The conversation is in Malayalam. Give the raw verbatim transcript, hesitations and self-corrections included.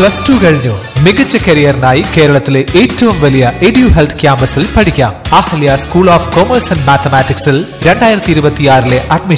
പ്ലസ് ടു കഴിഞ്ഞു മികച്ച കരിയറിനായി കേരളത്തിലെ ഏറ്റവും വലിയ എഡ്യു ഹെൽത്ത് ക്യാമ്പസിൽ പഠിക്കാം. Ahalya school of commerce and മാത്തമാറ്റിക്സിൽ രണ്ടായിരത്തി ഇരുപത്തിയാറിലെ അഡ്മിഷൻ